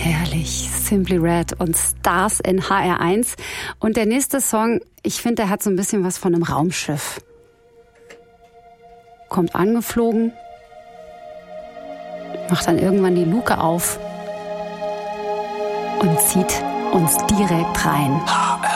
Herrlich, Simply Red und Stars in HR1. Und der nächste Song, ich finde, der hat so ein bisschen was von einem Raumschiff. Kommt angeflogen, macht dann irgendwann die Luke auf und zieht uns direkt rein. HR1.